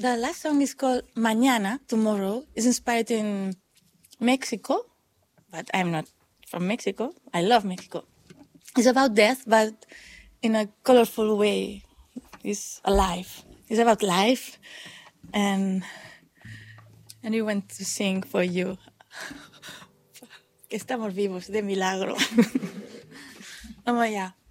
The last song is called Mañana, Tomorrow. It's inspired in Mexico, but I'm not from Mexico. I love Mexico. It's about death, but in a colorful way. It's alive. It's about life, and we want to sing for you. Que estamos vivos, de milagro. Vamos allá.